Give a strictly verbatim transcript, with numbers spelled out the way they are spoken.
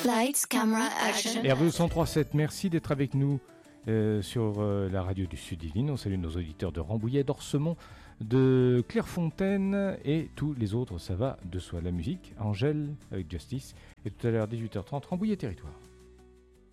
Lights, camera, action. R V E cent trois sept, merci d'être avec nous euh, sur euh, la radio du Sud-Yvelines. On salue nos auditeurs de Rambouillet, d'Orsemont, de Clairefontaine et tous les autres, ça va de soi. La musique, Angèle avec Justice, et tout à l'heure dix-huit heures trente, Rambouillet Territoire.